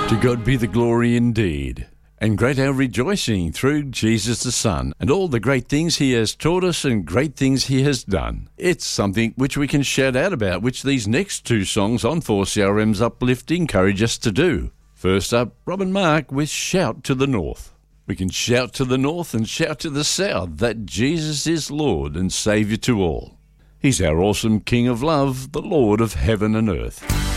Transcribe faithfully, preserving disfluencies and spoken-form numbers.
To God be the glory indeed, and great our rejoicing through Jesus the Son, and all the great things he has taught us and great things he has done. It's something which we can shout out about, which these next two songs on four C R M's Uplift encourage us to do. First up, Rob and Mark with Shout to the North. We can shout to the north and shout to the south that Jesus is Lord and Saviour to all. He's our awesome King of love, the Lord of heaven and earth.